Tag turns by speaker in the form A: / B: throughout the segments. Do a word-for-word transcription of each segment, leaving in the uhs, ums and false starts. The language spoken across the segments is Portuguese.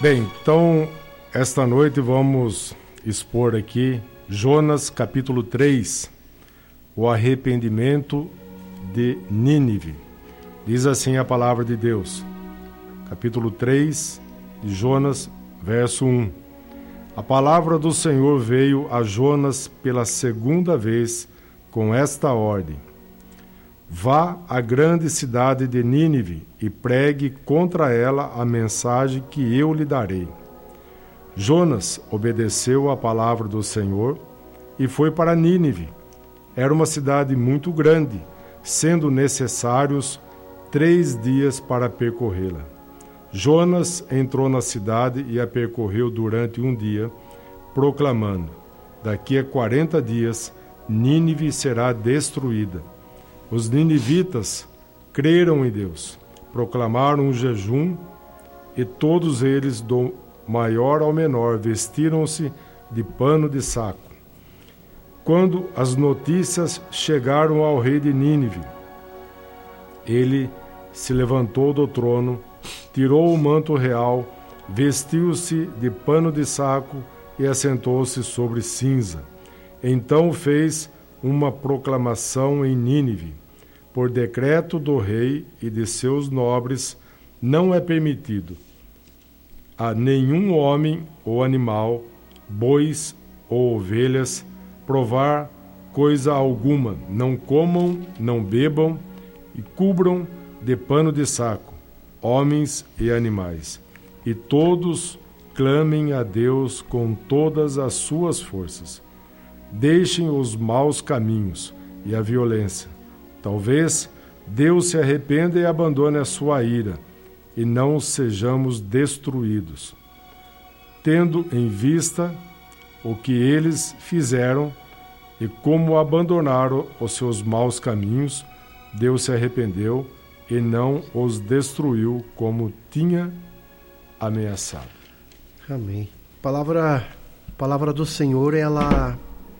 A: Bem, então, esta noite vamos expor aqui Jonas capítulo três, o arrependimento de Nínive. Diz assim a palavra de Deus, capítulo três de Jonas, verso um. A palavra do Senhor veio a Jonas pela segunda vez com esta ordem: vá à grande cidade de Nínive e pregue contra ela a mensagem que eu lhe darei. Jonas obedeceu à palavra do Senhor e foi para Nínive. Era uma cidade muito grande, sendo necessários três dias para percorrê-la. Jonas entrou na cidade e a percorreu durante um dia, proclamando: daqui a quarenta dias Nínive será destruída. Os ninivitas creram em Deus, proclamaram um jejum e todos eles, do maior ao menor, vestiram-se de pano de saco. Quando as notícias chegaram ao rei de Nínive, ele se levantou do trono, tirou o manto real, vestiu-se de pano de saco e assentou-se sobre cinza. Então fez uma proclamação em Nínive: por decreto do rei e de seus nobres, não é permitido a nenhum homem ou animal, bois ou ovelhas, provar coisa alguma. Não comam, não bebam e cubram de pano de saco homens e animais. E todos clamem a Deus com todas as suas forças. Deixem os maus caminhos e a violência. Talvez Deus se arrependa e abandone a sua ira, e não sejamos destruídos. Tendo em vista o que eles fizeram e como abandonaram os seus maus caminhos, Deus se arrependeu e não os destruiu como tinha ameaçado.
B: Amém. A palavra, a palavra do Senhor, ela,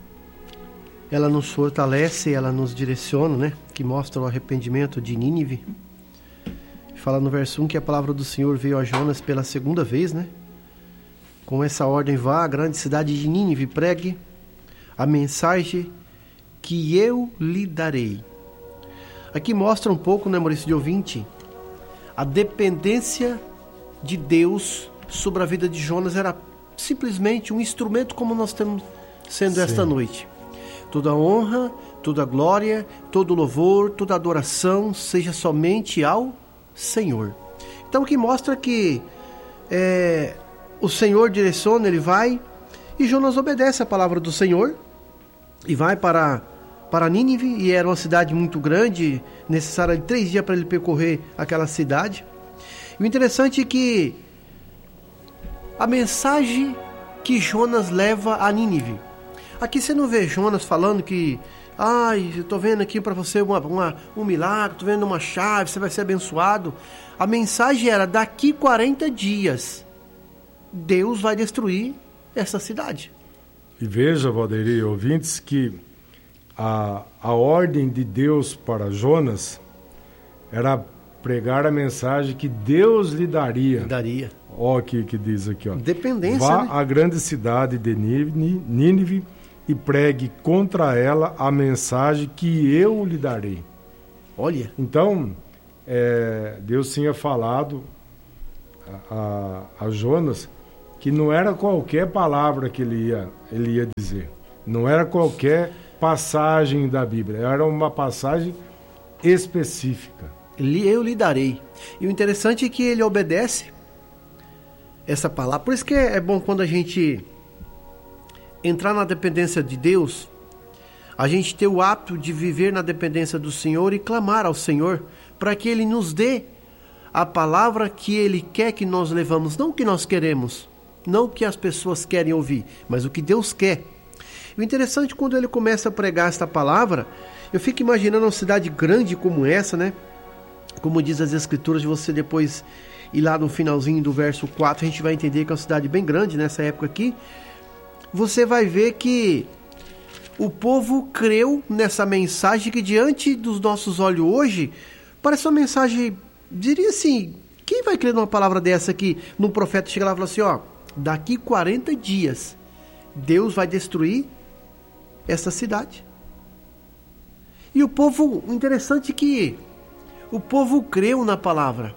B: ela nos fortalece, ela nos direciona, né? Que mostra o arrependimento de Nínive. Fala no verso um que a palavra do Senhor veio a Jonas pela segunda vez, né? Com essa ordem: vá à grande cidade de Nínive, pregue a mensagem que eu lhe darei. Aqui mostra um pouco, né, Maurício de ouvinte, a dependência de Deus sobre a vida de Jonas. Era simplesmente um instrumento, como nós estamos sendo Sim. esta noite. Toda honra, toda glória, todo louvor, toda adoração seja somente ao Senhor. Então aqui mostra que é, o Senhor direciona, ele vai, e Jonas obedece a palavra do Senhor e vai para, para Nínive. E era uma cidade muito grande, necessário de três dias para ele percorrer aquela cidade. E o interessante é que a mensagem que Jonas leva a Nínive, aqui você não vê Jonas falando que: ai, eu estou vendo aqui para você uma, uma, um milagre, estou vendo uma chave, você vai ser abençoado. A mensagem era: daqui quarenta dias, Deus vai destruir essa cidade.
A: E veja, Valdeir e ouvintes, que a, a ordem de Deus para Jonas era pregar a mensagem que Deus lhe daria.
B: Daria.
A: Ó, que, que diz aqui, ó.
B: Dependência,
A: vá
B: né?
A: à grande cidade de Nínive e pregue contra ela a mensagem que eu lhe darei.
B: Olha.
A: Então, é, Deus tinha falado a, a, a Jonas que não era qualquer palavra que ele ia, ele ia dizer. Não era qualquer passagem da Bíblia. Era uma passagem específica.
B: Eu lhe darei. E o interessante é que ele obedece essa palavra. Por isso que é bom quando a gente entrar na dependência de Deus, a gente ter o hábito de viver na dependência do Senhor e clamar ao Senhor para que Ele nos dê a palavra que Ele quer que nós levamos, não o que nós queremos, não o que as pessoas querem ouvir, mas o que Deus quer. E o interessante, quando ele começa a pregar esta palavra, eu fico imaginando uma cidade grande como essa, né? Como diz as Escrituras, de você depois ir lá no finalzinho do verso quatro, a gente vai entender que é uma cidade bem grande nessa época aqui. Você vai ver que o povo creu nessa mensagem que diante dos nossos olhos hoje parece uma mensagem, diria assim, Quem vai crer numa palavra dessa aqui? Num profeta chega lá e fala assim, ó, daqui quarenta dias, Deus vai destruir essa cidade. E o povo, interessante que o povo creu na palavra.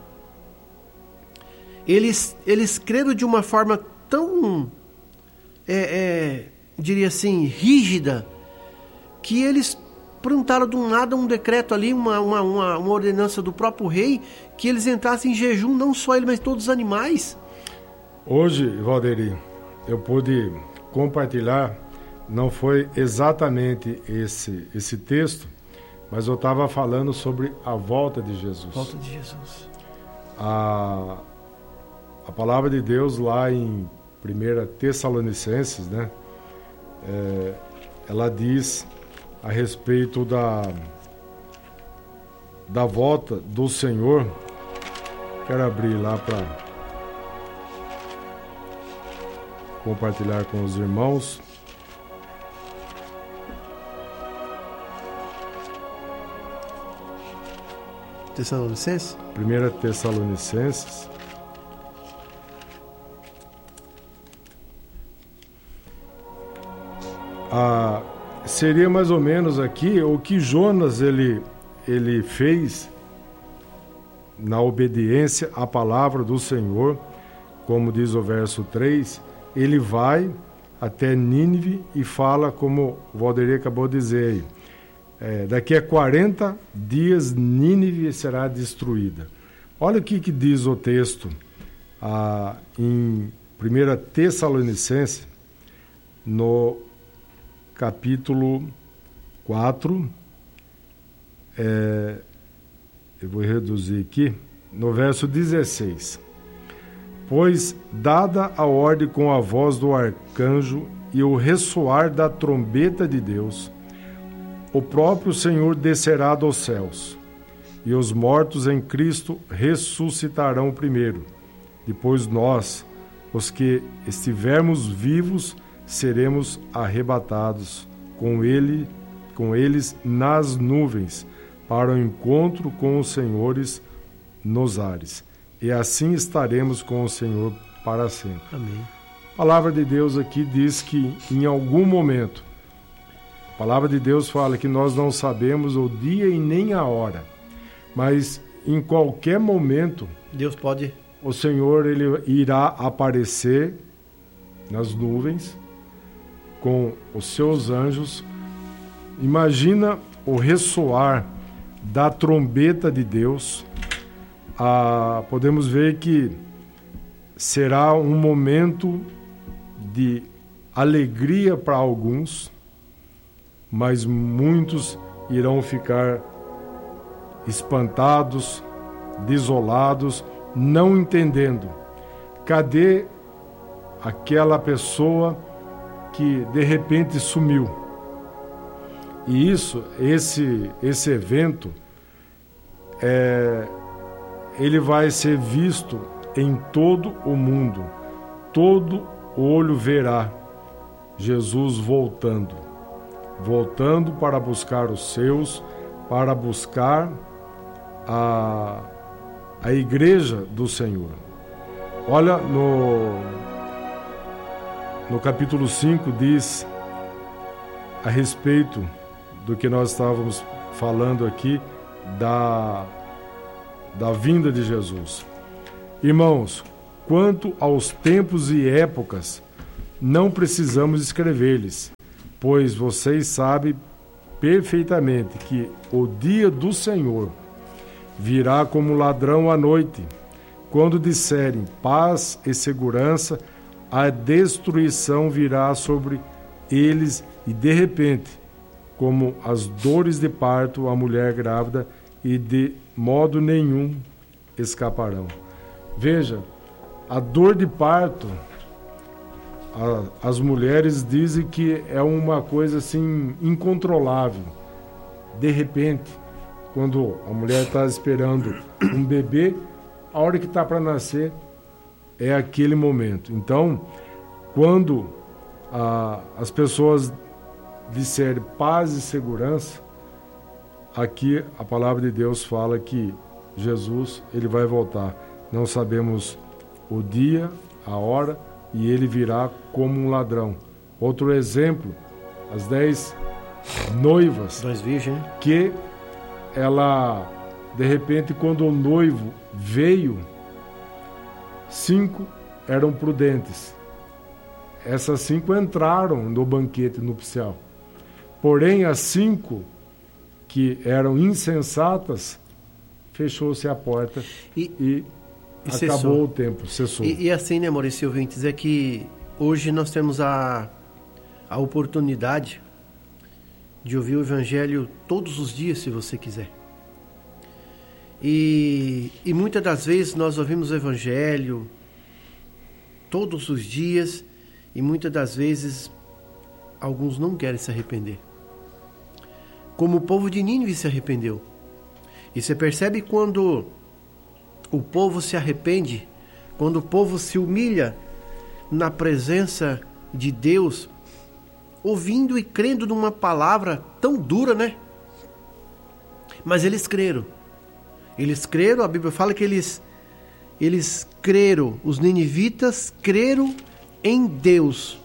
B: Eles, eles creram de uma forma tão, é, é, diria assim, rígida, que eles plantaram do nada um decreto ali, uma, uma, uma, uma ordenança do próprio rei, que eles entrassem em jejum, não só ele, mas todos os animais.
A: Hoje, Valderi, eu pude compartilhar, não foi exatamente esse, esse texto, mas eu estava falando sobre a volta de Jesus.
B: Volta de Jesus.
A: A, a palavra de Deus lá em primeira Tessalonicenses, né? É, ela diz a respeito da, da volta do Senhor. Quero abrir lá para compartilhar com os irmãos.
B: Tessalonicenses?
A: primeira Tessalonicenses. Ah, seria mais ou menos aqui o que Jonas ele, ele fez na obediência à palavra do Senhor, como diz o verso três, ele vai até Nínive e fala, como o Valderi acabou de dizer aí, é, daqui a quarenta dias Nínive será destruída. Olha o que, que diz o texto ah, em primeira Tessalonicenses, no capítulo quatro, é, eu vou reduzir aqui, no verso dezesseis. Pois, dada a ordem com a voz do arcanjo e o ressoar da trombeta de Deus, o próprio Senhor descerá dos céus, e os mortos em Cristo ressuscitarão primeiro. Depois nós, os que estivermos vivos, seremos arrebatados com ele, com eles nas nuvens, para o encontro com os senhores nos ares. E assim estaremos com o Senhor para sempre.
B: Amém.
A: A palavra de Deus aqui diz que em algum momento, a palavra de Deus fala que nós não sabemos o dia e nem a hora, mas em qualquer momento,
B: Deus pode.
A: O Senhor ele irá aparecer nas nuvens com os seus anjos. Imagina o ressoar da trombeta de Deus. Ah, podemos ver que será um momento de alegria para alguns, mas muitos irão ficar espantados, desolados, não entendendo. Cadê aquela pessoa que de repente sumiu? E isso, esse, esse evento, é, ele vai ser visto em todo o mundo. Todo olho verá Jesus voltando, voltando para buscar os seus, para buscar a, a igreja do Senhor. Olha, no, no capítulo cinco diz a respeito do que nós estávamos falando aqui, da, da vinda de Jesus. Irmãos, quanto aos tempos e épocas, não precisamos escrever-lhes, pois vocês sabem perfeitamente que o dia do Senhor virá como ladrão à noite. Quando disserem paz e segurança, a destruição virá sobre eles e de repente, como as dores de parto, a mulher grávida, e de modo nenhum escaparão. Veja, a dor de parto, a, as mulheres dizem que é uma coisa assim incontrolável. De repente, quando a mulher está esperando um bebê, a hora que está para nascer é aquele momento. Então, quando a, as pessoas disserem paz e segurança, aqui a palavra de Deus fala que Jesus ele vai voltar. não sabemos o dia, a hora, e ele virá como um ladrão. Outro exemplo, as dez noivas,
B: das virgens,
A: que ela, de repente, quando o noivo veio, cinco eram prudentes. Essas cinco entraram no banquete nupcial. Porém, as cinco que eram insensatas, fechou-se a porta e, e, e acabou cessou. O tempo, cessou.
B: E, e assim, né, Maurício ouvintes, é que hoje nós temos a, a oportunidade de ouvir o Evangelho todos os dias, se você quiser. E, e muitas das vezes nós ouvimos o Evangelho todos os dias e muitas das vezes alguns não querem se arrepender. Como o povo de Nínive se arrependeu. E você percebe quando o povo se arrepende, quando o povo se humilha na presença de Deus, ouvindo e crendo numa palavra tão dura, né? Mas eles creram. Eles creram, a Bíblia fala que eles, eles creram, os ninivitas creram em Deus.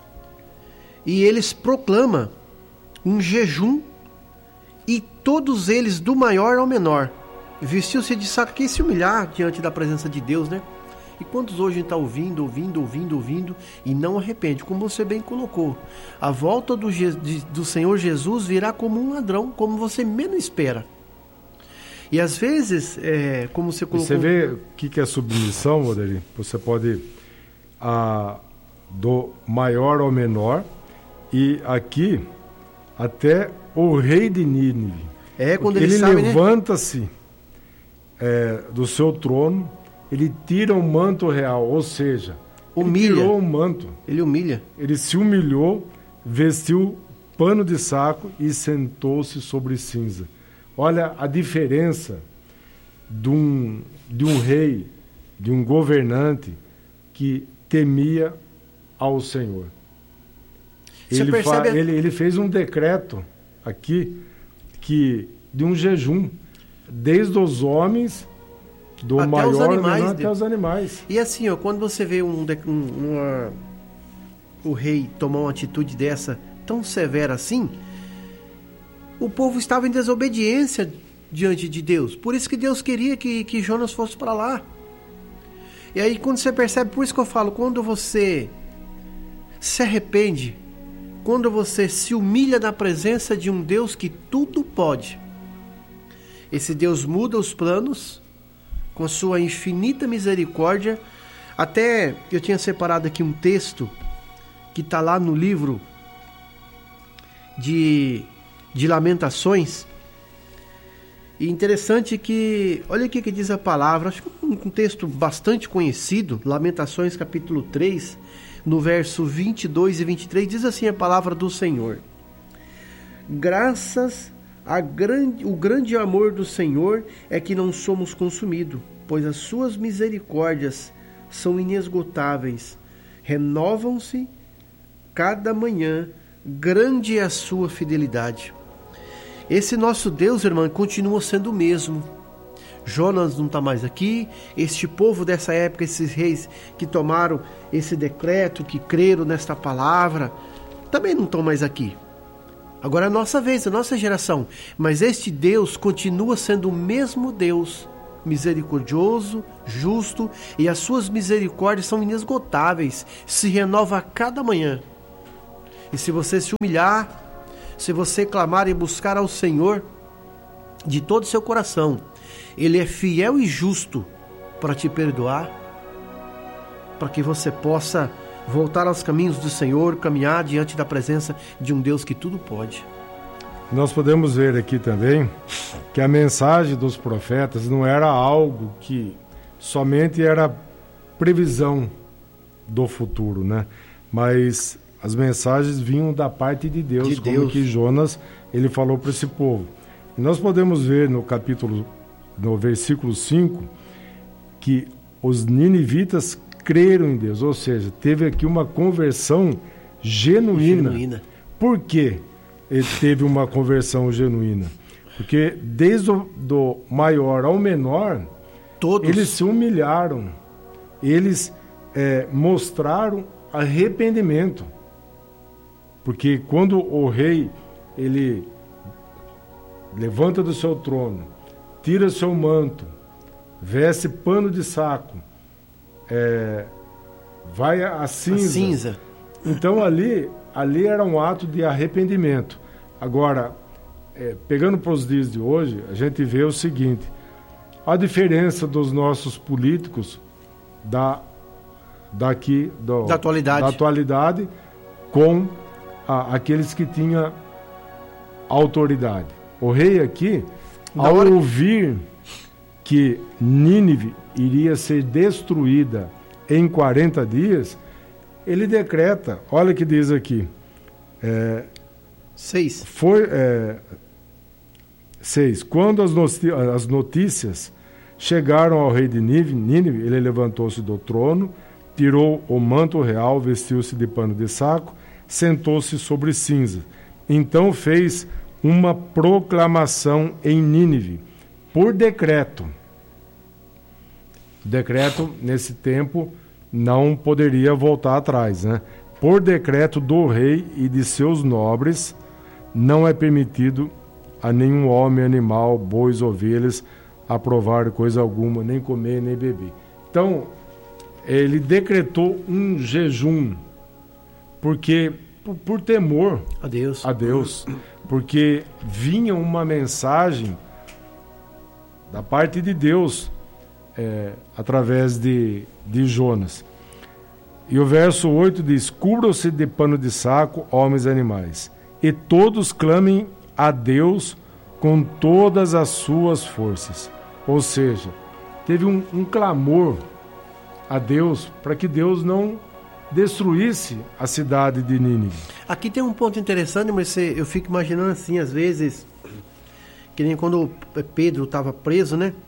B: E eles proclamam um jejum, e todos eles, do maior ao menor, vestiu-se de saco e se humilhar diante da presença de Deus, né? E quantos hoje estão ouvindo, ouvindo, ouvindo, ouvindo e não arrepende? Como você bem colocou, a volta do, de, do Senhor Jesus virá como um ladrão, como você menos espera. E às vezes, é, como você colocou...
A: Você vê o que é submissão, Odeli? Você pode a, do maior ao menor, e aqui até o rei de Nínive.
B: É, quando ele,
A: ele
B: sabe,
A: levanta-se, né? é, do seu trono, ele tira o manto real, ou seja,
B: humilha.
A: Ele tirou o manto.
B: Ele humilha.
A: Ele se humilhou, vestiu pano de saco e sentou-se sobre cinza. Olha a diferença de um, de um rei, de um governante que temia ao Senhor. Ele,
B: percebe...
A: fa, ele, ele fez um decreto aqui que, de um jejum, desde os homens, do
B: até
A: maior
B: os animais,
A: menor, até os animais.
B: E assim, ó, quando você vê um, um, uma, o rei tomar uma atitude dessa tão severa assim, o povo estava em desobediência diante de Deus. Por isso que Deus queria que, que Jonas fosse para lá. E aí quando você percebe, por isso que eu falo, quando você se arrepende, quando você se humilha na presença de um Deus que tudo pode, esse Deus muda os planos com sua infinita misericórdia. Até eu tinha separado aqui um texto que está lá no livro de, de Lamentações. E interessante que, olha o que diz a palavra, acho que um, um texto bastante conhecido, Lamentações capítulo três, no verso vinte e dois e vinte e três, diz assim a palavra do Senhor: graças a grande, o grande amor do Senhor é que não somos consumidos, pois as suas misericórdias são inesgotáveis, renovam-se cada manhã, grande é a sua fidelidade. Esse nosso Deus, irmão, continua sendo o mesmo. Jonas não está mais aqui, este povo dessa época, esses reis que tomaram esse decreto, que creram nesta palavra, também não estão mais aqui. Agora é a nossa vez, a nossa geração. Mas este Deus continua sendo o mesmo Deus, misericordioso, justo, e as suas misericórdias são inesgotáveis, se renova a cada manhã. E se você se humilhar, se você clamar e buscar ao Senhor de todo o seu coração, Ele é fiel e justo para te perdoar, para que você possa voltar aos caminhos do Senhor, caminhar diante da presença de um Deus que tudo pode.
A: Nós podemos ver aqui também que a mensagem dos profetas não era algo que somente era previsão do futuro, né? Mas as mensagens vinham da parte de Deus,
B: de
A: como
B: Deus.
A: que Jonas ele falou para esse povo. E nós podemos ver no capítulo, no versículo cinco, que os ninivitas creram em Deus, ou seja, teve aqui uma conversão genuína.
B: genuína.
A: Por quê? Ele teve uma conversão genuína? Porque desde o do maior ao menor,
B: Todos.
A: Eles se humilharam. Eles é, mostraram arrependimento. Porque quando o rei, ele levanta do seu trono, tira seu manto, veste pano de saco, é, vai a cinza.
B: A cinza.
A: Então ali, ali era um ato de arrependimento. Agora, é, pegando para os dias de hoje, a gente vê o seguinte: a diferença dos nossos políticos da, daqui, do,
B: da atualidade,
A: da atualidade com a, aqueles que tinham autoridade. O rei aqui,
B: Na
A: ao
B: hora...
A: ouvir que Nínive iria ser destruída em quarenta dias, ele decreta, olha o que diz aqui, é,
B: seis.
A: Foi, é, seis. Quando as, noti- as notícias chegaram ao rei de Nínive, ele levantou-se do trono, tirou o manto real, vestiu-se de pano de saco, sentou-se sobre cinza. Então fez uma proclamação em Nínive, por decreto. Decreto, nesse tempo, não poderia voltar atrás, né? Por decreto do rei e de seus nobres, não é permitido a nenhum homem, animal, bois, ovelhas, aprovar coisa alguma, nem comer, nem beber. Então, ele decretou um jejum, porque por, por temor
B: a Deus.
A: a Deus, porque vinha uma mensagem da parte de Deus, é, através de, de Jonas. E o verso oito diz: cubram-se de pano de saco, homens e animais, e todos clamem a Deus com todas as suas forças. Ou seja, teve um, um clamor a Deus para que Deus não destruísse a cidade de Nínive.
B: Aqui tem um ponto interessante, mas eu fico imaginando assim, às vezes, que nem quando Pedro estava preso, né?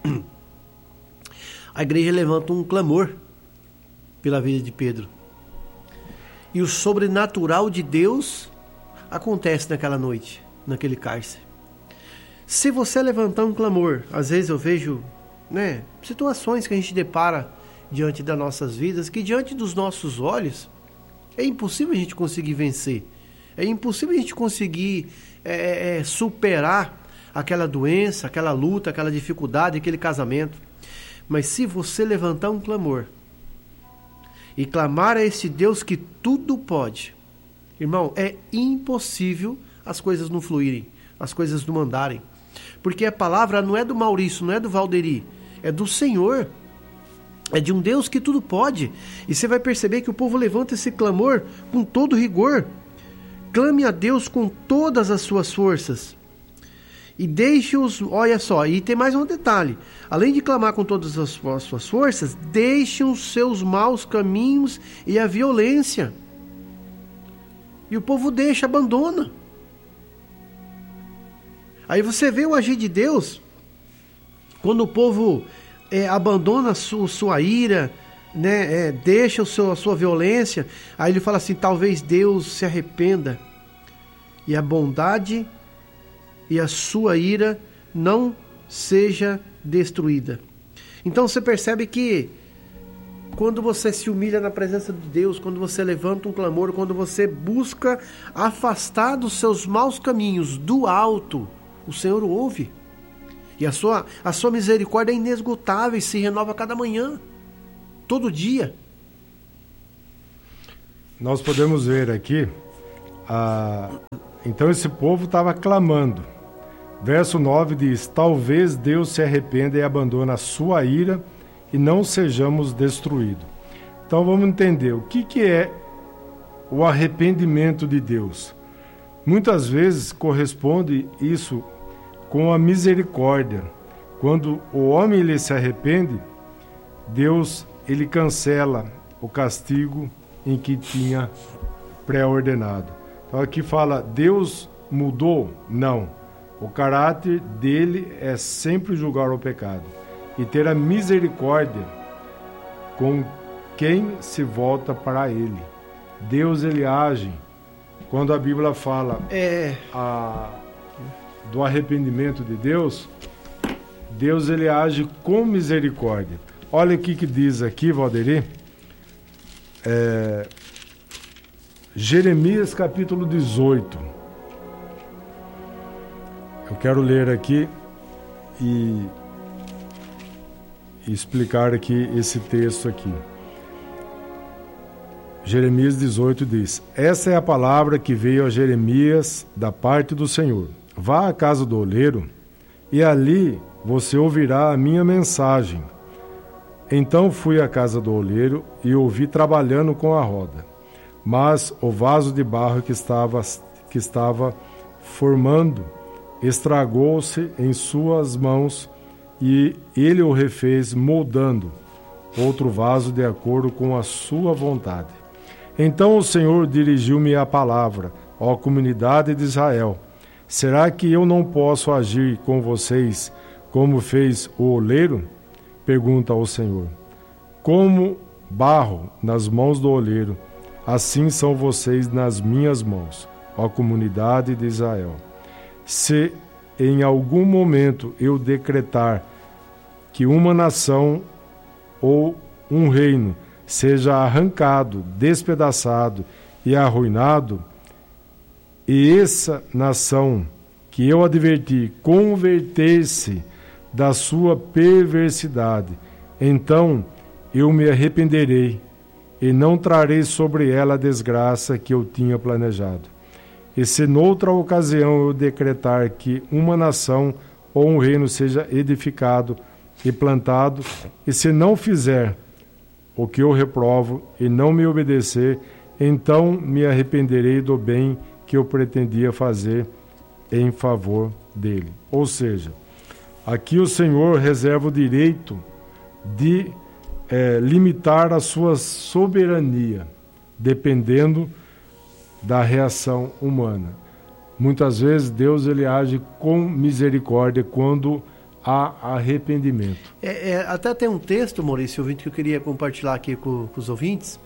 B: A igreja levanta um clamor pela vida de Pedro. E o sobrenatural de Deus acontece naquela noite, naquele cárcere. Se você levantar um clamor, às vezes eu vejo, né, situações que a gente depara diante das nossas vidas, que diante dos nossos olhos é impossível a gente conseguir vencer. É impossível a gente conseguir é, é, superar aquela doença, aquela luta, aquela dificuldade, aquele casamento. Mas se você levantar um clamor e clamar a esse Deus que tudo pode, irmão, é impossível as coisas não fluírem, as coisas não andarem. Porque a palavra não é do Maurício, não é do Valderi, é do Senhor. É de um Deus que tudo pode. E você vai perceber que o povo levanta esse clamor com todo rigor. Clame a Deus com todas as suas forças. E deixe-os, olha só, e tem mais um detalhe. Além de clamar com todas as suas forças, deixe os seus maus caminhos e a violência. E o povo deixa, abandona. Aí você vê o agir de Deus, quando o povo é, abandona a sua, sua ira, né, é, deixa o seu, a sua violência, aí ele fala assim, talvez Deus se arrependa e a bondade e a sua ira não seja destruída. Então você percebe que quando você se humilha na presença de Deus, quando você levanta um clamor, quando você busca afastar dos seus maus caminhos do alto, o Senhor ouve. E a sua, a sua misericórdia é inesgotável e se renova a cada manhã, todo dia.
A: Nós podemos ver aqui, ah, então esse povo estava clamando. Verso nove diz, talvez Deus se arrependa e abandone a sua ira e não sejamos destruídos. Então vamos entender o que, que é o arrependimento de Deus. Muitas vezes corresponde isso com a misericórdia. Quando o homem ele se arrepende, Deus ele cancela o castigo em que tinha pré-ordenado. Então aqui fala, Deus mudou? Não. O caráter dele é sempre julgar o pecado e ter a misericórdia com quem se volta para ele. Deus ele age. Quando a Bíblia fala
B: é...
A: a, do arrependimento de Deus, Deus ele age com misericórdia. Olha o que, que diz aqui, Valderi. É, Jeremias capítulo dezoito. Eu quero ler aqui e, e explicar aqui esse texto aqui. Jeremias dezoito diz: essa é a palavra que veio a Jeremias da parte do Senhor. Vá à casa do oleiro e ali você ouvirá a minha mensagem. Então fui à casa do oleiro e o vi trabalhando com a roda. Mas o vaso de barro que estava, que estava formando estragou-se em suas mãos e ele o refez moldando outro vaso de acordo com a sua vontade. Então o Senhor dirigiu-me a palavra: ó comunidade de Israel, será que eu não posso agir com vocês como fez o oleiro? Pergunta ao Senhor. Como barro nas mãos do oleiro, assim são vocês nas minhas mãos, ó comunidade de Israel. Se em algum momento eu decretar que uma nação ou um reino seja arrancado, despedaçado e arruinado, e essa nação que eu adverti converter-se da sua perversidade, então eu me arrependerei e não trarei sobre ela a desgraça que eu tinha planejado. E se noutra ocasião eu decretar que uma nação ou um reino seja edificado e plantado, e se não fizer o que eu reprovo e não me obedecer, então me arrependerei do bem que eu pretendia fazer em favor dele. Ou seja, aqui o Senhor reserva o direito de é, limitar a sua soberania, dependendo da reação humana. Muitas vezes Deus ele age com misericórdia quando há arrependimento.
B: É, é, até tem um texto, Maurício, ouvinte, que eu queria compartilhar aqui com, com os ouvintes.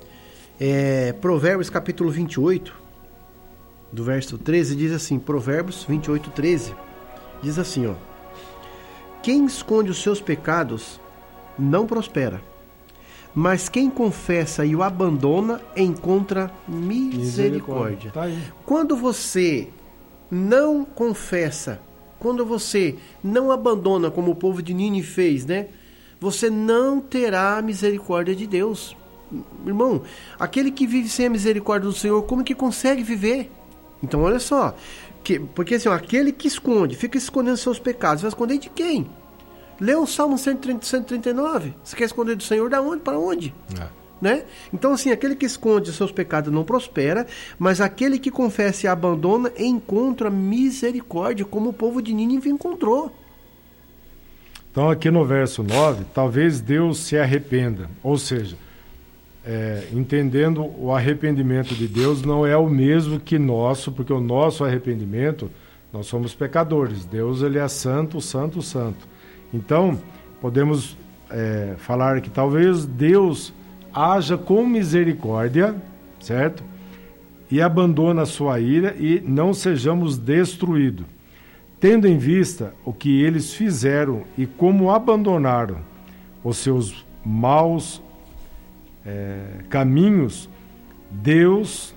B: É, Provérbios capítulo vinte e oito, do verso treze, diz assim, Provérbios vinte e oito, treze, diz assim, ó: quem esconde os seus pecados não prospera, mas quem confessa e o abandona encontra misericórdia.
A: Tá aí.
B: Quando você não confessa, quando você não abandona, como o povo de Nínive fez, né? Você não terá misericórdia de Deus. Irmão, aquele que vive sem a misericórdia do Senhor, como que consegue viver? Então, olha só, que, porque assim, ó, aquele que esconde, fica escondendo seus pecados, vai esconder de quem? Lê o Salmo cento e trinta, cento e trinta e nove. Você quer esconder do Senhor? Da onde? Para onde? É. Né? Então, assim, aquele que esconde os seus pecados não prospera, mas aquele que confessa e abandona encontra misericórdia, como o povo de Nínive encontrou.
A: Então, aqui no verso nove, talvez Deus se arrependa. Ou seja, é, entendendo o arrependimento de Deus não é o mesmo que nosso, porque o nosso arrependimento, nós somos pecadores. Deus, ele é santo, santo, santo. Então, podemos é, falar que talvez Deus haja com misericórdia, certo? E abandona a sua ira e não sejamos destruídos. Tendo em vista o que eles fizeram e como abandonaram os seus maus é, caminhos, Deus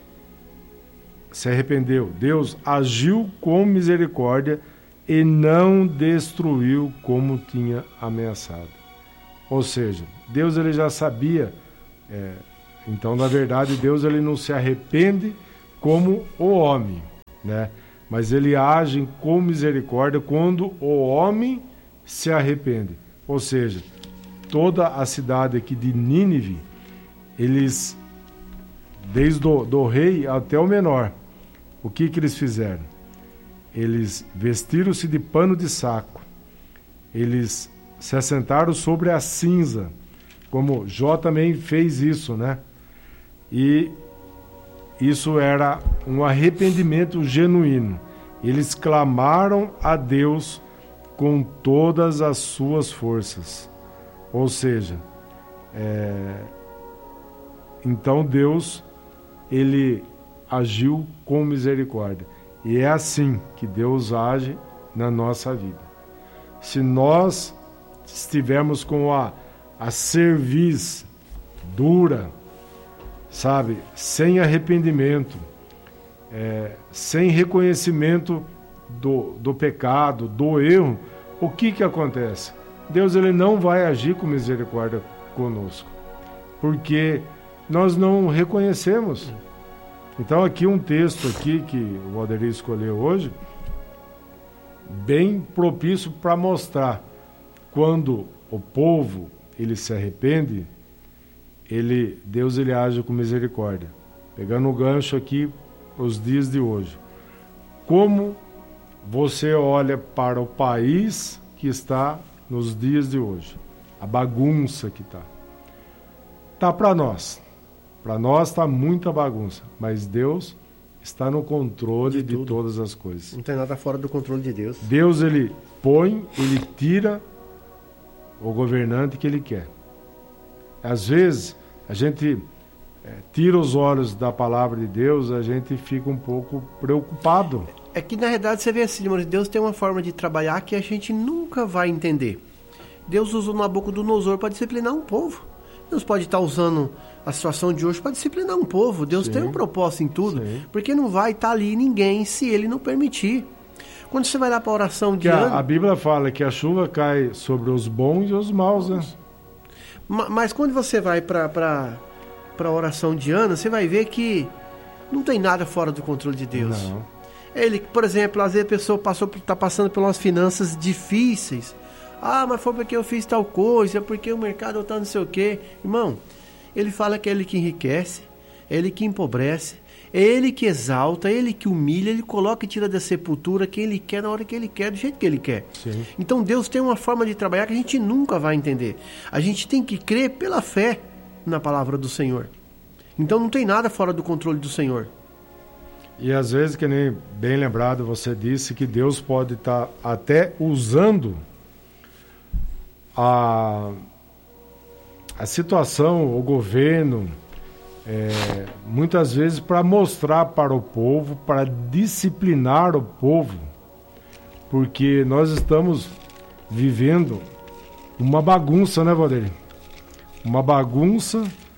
A: se arrependeu. Deus agiu com misericórdia e não destruiu como tinha ameaçado. Ou seja, Deus ele já sabia, é, então na verdade Deus ele não se arrepende como o homem, né? Mas ele age com misericórdia quando o homem se arrepende. Ou seja, toda a cidade aqui de Nínive, eles, desde o do rei até o menor, o que que eles fizeram? Eles vestiram-se de pano de saco, eles se assentaram sobre a cinza, como Jó também fez isso, né? E isso era um arrependimento genuíno. Eles clamaram a Deus com todas as suas forças. Ou seja, é... então Deus, ele agiu com misericórdia. E é assim que Deus age na nossa vida. se nós estivermos com a, a cerviz dura, sabe, sem arrependimento, é, sem reconhecimento do, do pecado, do erro, o que que acontece? Deus ele não vai agir com misericórdia conosco, porque nós não reconhecemos. Então aqui um texto aqui que o Valderi escolheu hoje, bem propício para mostrar quando o povo ele se arrepende, ele, Deus ele age com misericórdia. Pegando o gancho aqui os dias de hoje, como você olha para o país que está nos dias de hoje, a bagunça que está, tá para nós, para nós está muita bagunça, mas Deus está no controle de, de todas as coisas.
B: Não tem nada fora do controle de Deus.
A: Deus ele põe, ele tira o governante que ele quer. Às vezes a gente é, tira os olhos da palavra de Deus, a gente fica um pouco preocupado.
B: É que na realidade você vê assim, irmão, Deus tem uma forma de trabalhar que a gente nunca vai entender. Deus usou Nabucodonosor para disciplinar um povo. Deus pode estar usando a situação de hoje para disciplinar um povo. Deus Sim. tem um propósito em tudo. Sim. Porque não vai estar ali ninguém se ele não permitir. Quando você vai lá para a oração de ano...
A: A, a Bíblia fala que a chuva cai sobre os bons e os maus, né?
B: Mas quando você vai para a oração de Ana, você vai ver que não tem nada fora do controle de Deus.
A: Não.
B: Ele, por exemplo, às vezes a pessoa está passando por umas finanças difíceis. Ah, mas foi porque eu fiz tal coisa, porque o mercado está não sei o quê. Irmão, ele fala que é ele que enriquece, é ele que empobrece, é ele que exalta, é ele que humilha, ele coloca e tira da sepultura quem ele quer, na hora que ele quer, do jeito que ele quer.
A: Sim.
B: Então Deus tem uma forma de trabalhar que a gente nunca vai entender. A gente tem que crer pela fé na palavra do Senhor. Então não tem nada fora do controle do Senhor.
A: E às vezes, que nem bem lembrado, você disse que Deus pode estar até usando a, a situação, o governo, é, muitas vezes para mostrar para o povo, para disciplinar o povo, porque nós estamos vivendo uma bagunça, né, Valderi? Uma bagunça,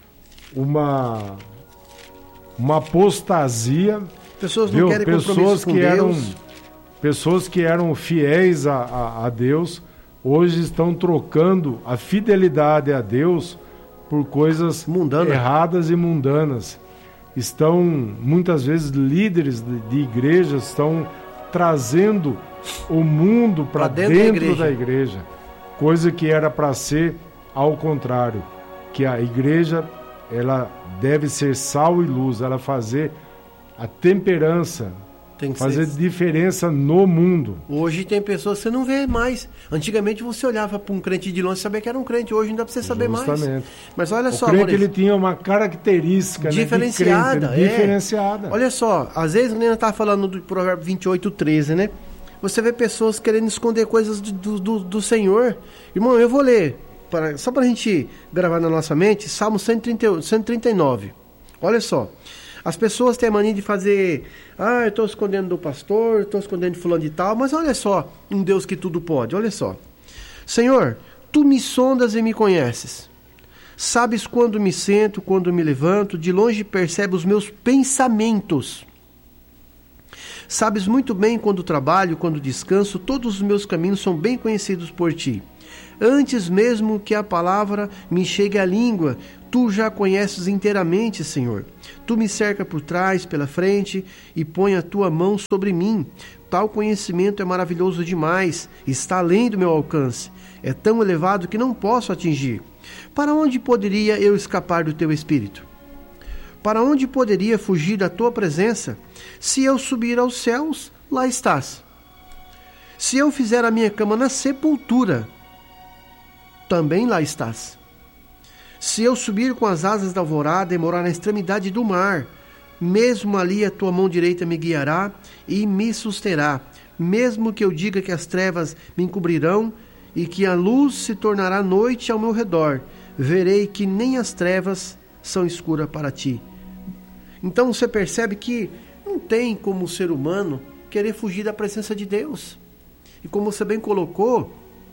A: uma, uma apostasia.
B: Pessoas não Viu? querem
A: pessoas
B: compromisso
A: que
B: com
A: eram
B: Deus.
A: Pessoas que eram fiéis a, a, a Deus, hoje estão trocando a fidelidade a Deus por coisas
B: Mundana.
A: erradas e mundanas. Estão, muitas vezes, líderes de, de igrejas estão trazendo o mundo para dentro, dentro da, igreja. da igreja, coisa que era para ser ao contrário, que a igreja ela deve ser sal e luz, ela fazer a temperança, tem que fazer ser... diferença no mundo.
B: Hoje tem pessoas que você não vê mais. Antigamente você olhava para um crente de longe e sabia que era um crente. Hoje não dá para você saber
A: Justamente.
B: mais. Mas olha
A: o
B: só,
A: crente ele tinha uma característica
B: diferenciada.
A: Né, de crente, é. diferenciada.
B: Olha só, às vezes a Nena estava falando do Provérbio vinte e oito, treze, né? Você vê pessoas querendo esconder coisas do, do, do Senhor. Irmão, eu vou ler, para, só para a gente gravar na nossa mente, Salmo cento e trinta e nove. Olha só. As pessoas têm a mania de fazer, ah, eu estou escondendo do pastor, estou escondendo de fulano de tal, mas olha só, um Deus que tudo pode, olha só. Senhor, tu me sondas e me conheces. Sabes quando me sento, quando me levanto, de longe percebes os meus pensamentos. Sabes muito bem quando trabalho, quando descanso, todos os meus caminhos são bem conhecidos por ti. Antes mesmo que a palavra me chegue à língua, tu já conheces inteiramente, Senhor. Tu me cerca por trás, pela frente, e põe a tua mão sobre mim. Tal conhecimento é maravilhoso demais, está além do meu alcance. É tão elevado que não posso atingir. Para onde poderia eu escapar do teu espírito? Para onde poderia fugir da tua presença? Se eu subir aos céus, lá estás. Se eu fizer a minha cama na sepultura, também lá estás. Se eu subir com as asas da alvorada e morar na extremidade do mar, mesmo ali a tua mão direita me guiará e me susterá. Mesmo que eu diga que as trevas me encobrirão e que a luz se tornará noite ao meu redor, verei que nem as trevas são escuras para ti. Então você percebe que não tem como o ser humano querer fugir da presença de Deus. E como você bem colocou,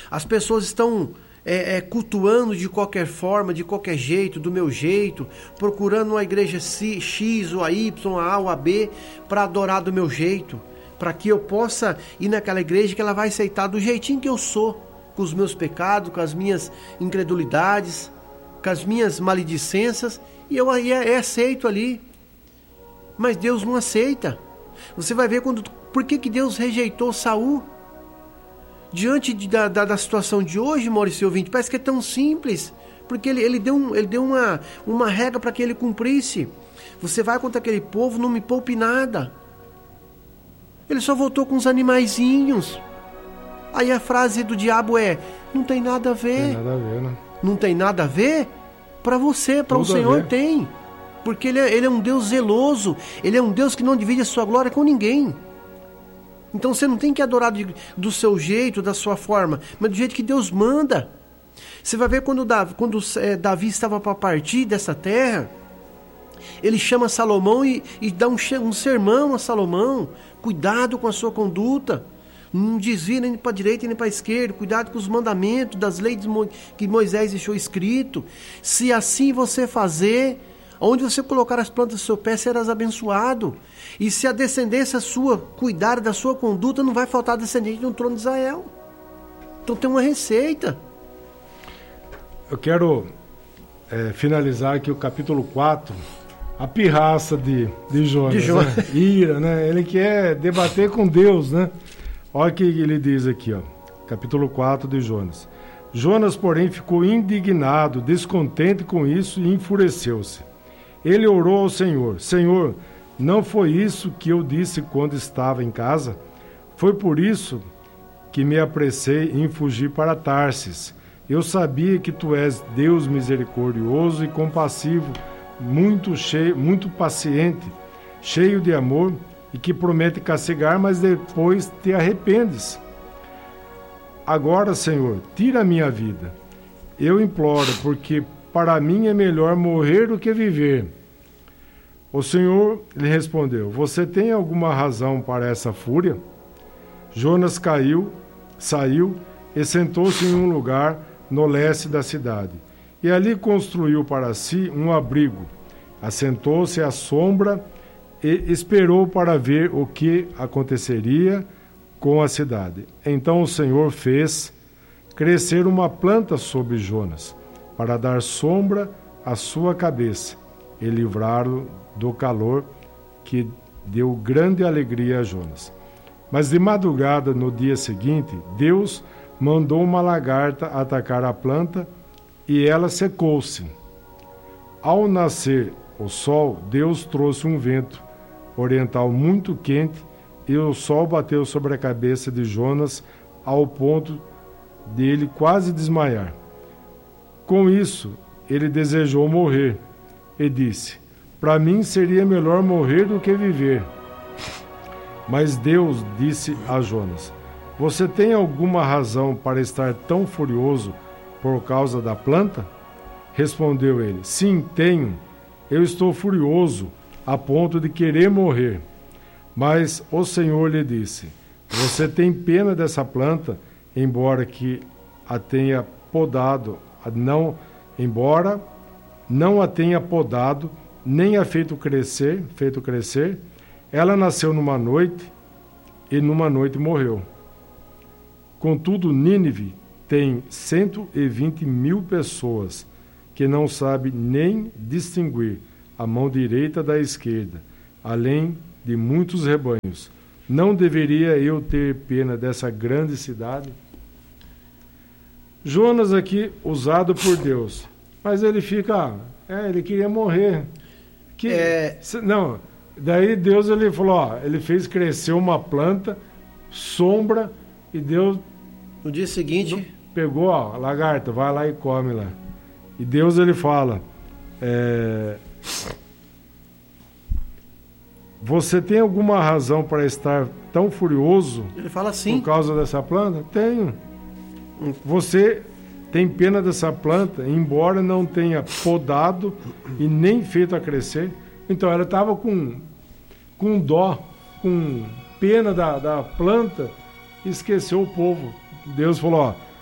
B: As pessoas estão é, é, cultuando de qualquer forma, de qualquer jeito, do meu jeito, procurando uma igreja X ou a Y, a A ou a B, para adorar do meu jeito, para que eu possa ir naquela igreja que ela vai aceitar do jeitinho que eu sou, com os meus pecados, com as minhas incredulidades, com as minhas maledicências, e eu aí é, é aceito ali. Mas Deus não aceita. Você vai ver quando, por que, que Deus rejeitou Saul. Diante de, da, da, da situação de hoje, Maurício ouvinte, parece que é tão simples, porque ele, ele deu, um, ele deu uma, uma regra para que ele cumprisse. Você vai contra aquele povo, não me poupe nada. Ele só voltou com os animaizinhos. Aí a frase do diabo é: não tem nada a ver.
A: Tem nada a ver, né?
B: Não tem nada a ver? Para você, para o Senhor tem. Porque ele é, ele é um Deus zeloso. Ele é um Deus que não divide a sua glória com ninguém. Então você não tem que adorar de, do seu jeito, da sua forma, mas do jeito que Deus manda. Você vai ver quando Davi, quando, é, Davi estava para partir dessa terra, ele chama Salomão e, e dá um, um sermão a Salomão. Cuidado com a sua conduta. Não desvia nem para a direita nem para a esquerda. Cuidado com os mandamentos das leis que Moisés deixou escrito. Se assim você fazer, onde você colocar as plantas do seu pé, serás abençoado. E se a descendência sua cuidar da sua conduta, não vai faltar descendente no trono de Israel. Então tem uma receita.
A: Eu quero é, finalizar aqui o capítulo quatro. A pirraça de, de Jonas. De Jonas. Né? Ira, né? Ele quer debater com Deus, né? Olha o que ele diz aqui, ó. Capítulo quatro de Jonas. Jonas, porém, ficou indignado, descontente com isso e enfureceu-se. Ele orou ao Senhor: Senhor, não foi isso que eu disse quando estava em casa? Foi por isso que me apressei em fugir para Tarsis. Eu sabia que tu és Deus misericordioso e compassivo, muito cheio, muito paciente, cheio de amor, e que promete castigar, mas depois te arrependes. Agora, Senhor, tira a minha vida. Eu imploro, porque para mim é melhor morrer do que viver. O Senhor lhe respondeu: você tem alguma razão para essa fúria? Jonas caiu, saiu e sentou-se em um lugar no leste da cidade. E ali construiu para si um abrigo. Assentou-se à sombra e esperou para ver o que aconteceria com a cidade. Então o Senhor fez crescer uma planta sobre Jonas, para dar sombra à sua cabeça e livrá-lo do calor, que deu grande alegria a Jonas. Mas de madrugada, no dia seguinte, Deus mandou uma lagarta atacar a planta e ela secou-se. Ao nascer o sol, Deus trouxe um vento oriental muito quente e o sol bateu sobre a cabeça de Jonas ao ponto de ele quase desmaiar. Com isso, ele desejou morrer e disse: para mim seria melhor morrer do que viver. Mas Deus disse a Jonas: você tem alguma razão para estar tão furioso por causa da planta? Respondeu ele: sim, tenho. Eu estou furioso a ponto de querer morrer. Mas o Senhor lhe disse: você tem pena dessa planta, embora que a tenha podado, não, embora não a tenha podado, nem a feito crescer, feito crescer, ela nasceu numa noite e numa noite morreu. Contudo, Nínive tem cento e vinte mil pessoas que não sabem nem distinguir a mão direita da esquerda, além de muitos rebanhos. Não deveria eu ter pena dessa grande cidade? Jonas aqui usado por Deus, mas ele fica, é, ele queria morrer. Que, é... Não, daí Deus ele falou, ó, ele fez crescer uma planta, sombra, e Deus
B: no dia seguinte
A: pegou, ó, a lagarta, vai lá e come lá. E Deus ele fala, é, você tem alguma razão para estar tão furioso?
B: Ele fala assim.
A: Por causa dessa planta? Tenho. Você tem pena dessa planta, embora não tenha podado e nem feito a crescer. Então ela estava com, com dó, com pena da, da planta, e esqueceu o povo. Deus falou, ó,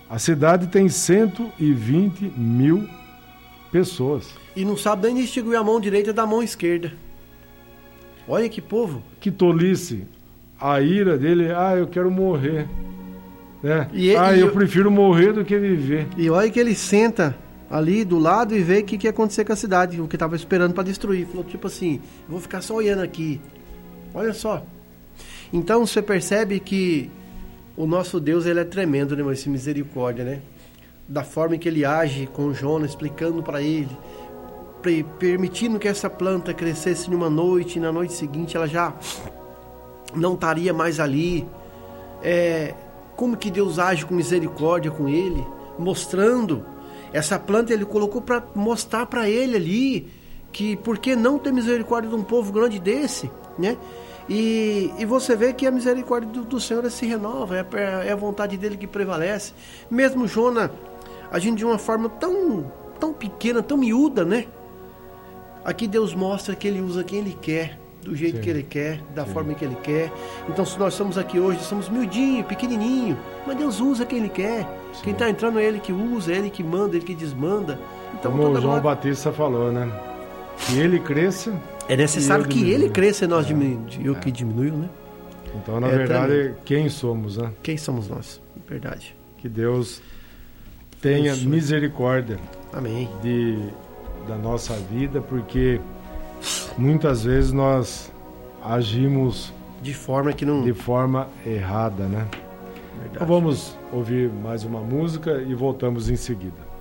A: A cidade tem cento e vinte mil pessoas.
B: E não sabe nem distinguir a mão direita da mão esquerda. Olha que povo.
A: Que tolice. A ira dele, ah, eu quero morrer. Né?
B: E,
A: ah,
B: e,
A: eu prefiro morrer do que viver.
B: E olha que ele senta ali do lado e vê o que, que ia acontecer com a cidade, o que estava esperando para destruir. Falou tipo assim, vou ficar só olhando aqui. Olha só. Então você percebe que o nosso Deus, ele é tremendo, né, esse misericórdia, né? Da forma que ele age com Jonas, explicando para ele, permitindo que essa planta crescesse numa noite, e na noite seguinte ela já não estaria mais ali. É, como que Deus age com misericórdia com ele, mostrando essa planta, ele colocou para mostrar para ele ali que por que não ter misericórdia de um povo grande desse, né? E, e você vê que a misericórdia do, do Senhor se renova, é, é a vontade dele que prevalece. Mesmo Jonas agindo de uma forma tão, tão pequena, tão miúda, né? Aqui Deus mostra que ele usa quem ele quer, do jeito Sim. que ele quer, da Sim. forma que ele quer. Então se nós estamos aqui hoje, somos miudinho, pequenininho, mas Deus usa quem ele quer. Sim. Quem está entrando é ele que usa, é ele que manda, ele que desmanda. Então,
A: como o João glória... Batista falou, né? Que ele cresça.
B: É necessário que diminua. Ele cresça e nós é. diminu... eu é. que diminuiu, né?
A: Então, na é verdade, tremendo. Quem somos, né?
B: Quem somos nós? Verdade.
A: Que Deus tenha Isso. misericórdia
B: Amém.
A: De, da nossa vida, porque muitas vezes nós agimos
B: de forma que não...
A: de forma errada, né?
B: Verdade.
A: Então vamos ouvir mais uma música e voltamos em seguida.